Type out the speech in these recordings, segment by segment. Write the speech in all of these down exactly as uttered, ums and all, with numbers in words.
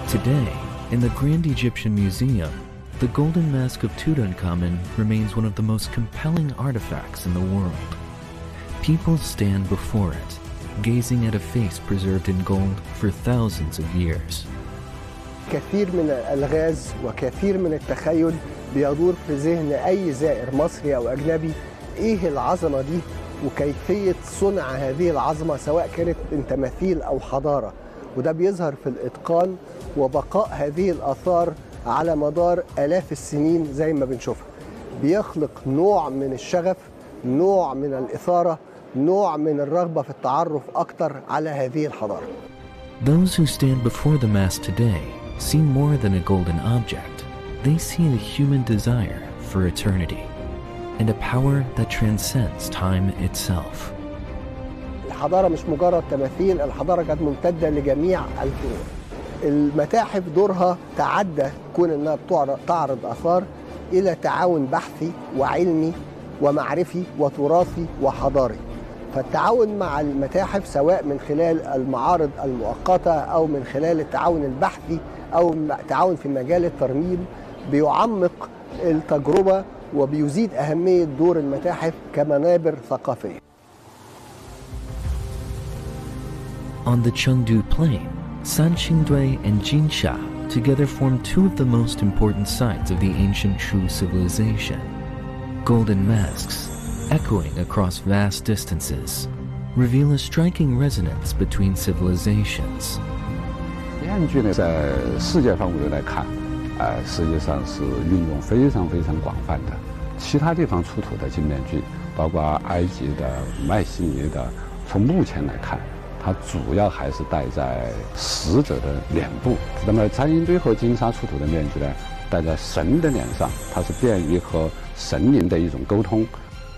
Today, in the Grand Egyptian Museum, the Golden Mask of Tutankhamun remains one of the most compelling artifacts in the world. People stand before it, gazing at a face preserved in gold for thousands of years. كثير من الألغاز وكثير من التخيل بيدور في ذهن أي زائر مصري أو أجنبي إيه العظمة دي وكيفية صنع هذه العظمة سواء كانت من تماثيل أو حضارة، وده بيظهر في الإتقان وبقاء هذه الآثار على مدار آلاف السنين زي ما بنشوفها. بيخلق نوع من الشغف، نوع من الإثارة، نوع من الرغبة في التعرف أكتر على هذه الحضارة. Those who stand before the mask today see more than a golden object. They see a human desire for eternity and a power that transcends time itself. الحضارة مش مجرد تماثيل، الحضارة كانت ممتدة لجميع الفنون. المتاحف دورها تعدى كون انها تعرض آثار إلى تعاون بحثي وعلمي ومعرفي وتراثي وحضاري. فالتعاون مع المتاحف سواء من خلال المعارض المؤقتة أو من خلال التعاون البحثي أو التعاون في مجال الترميم بيعمق التجربة وبيزيد أهمية دور المتاحف كمنابر ثقافية. On the Chengdu Plain, Sanxingdui and Jinsha together form two of the most important sites of the ancient Shu civilization. Golden masks, echoing across vast distances, reveal a striking resonance between civilizations. 面具呢，在世界范围来看，啊、呃，实际上是运用非常非常广泛的。其他地方出土的金面具，包括埃及的、迈锡尼的，从目前来看，它主要还是戴在死者的脸部。那么残银堆和金沙出土的面具呢，戴在神的脸上，它是便于和神灵的一种沟通。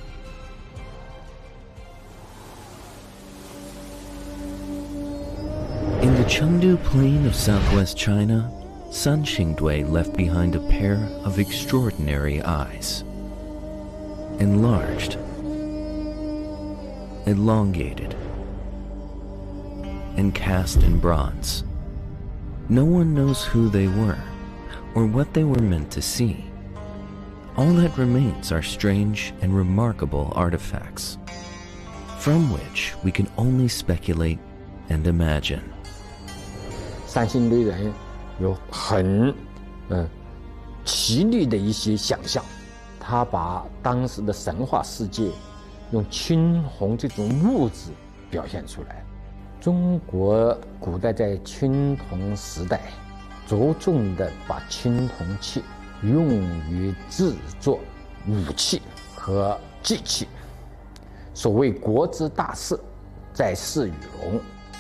In the Chengdu Plain of southwest China, Sanxingdui left behind a pair of extraordinary eyes. Enlarged, elongated, and cast in bronze. No one knows who they were or what they were meant to see. All that remains are strange and remarkable artifacts, from which we can only speculate and imagine. 三星堆人有很呃奇丽的一些想象，他把当时的神话世界用青铜这种物质表现出来。中国古代在青铜时代，着重的把青铜器用于制作武器和祭器。所谓国之大事，在祀与戎。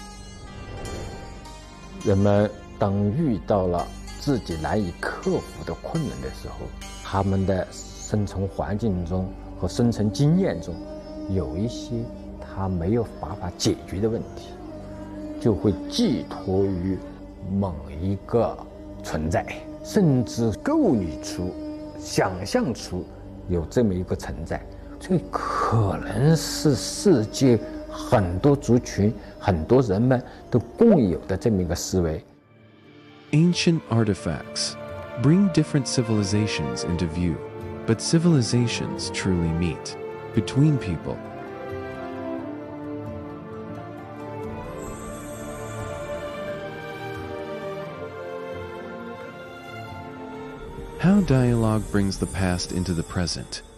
人们当遇到了自己难以克服的困难的时候，他们的生存环境中和生存经验中有一些他没有办法解决的问题，就会寄托于某一个存在，甚至构拟出、想象出有这么一个存在，这可能是世界很多族群、很多人们都共有的这么一个思维。 Ancient artifacts bring different civilizations into view, but civilizations truly meet between people. How dialogue brings the past into the present